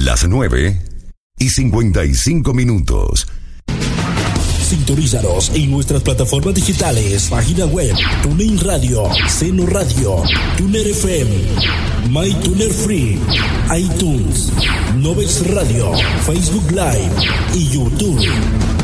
Las 9:55. Sintonízanos en nuestras plataformas digitales, página web, TuneIn Radio, Seno Radio, Tuner FM, MyTuner Free, iTunes, Novex Radio, Facebook Live y YouTube.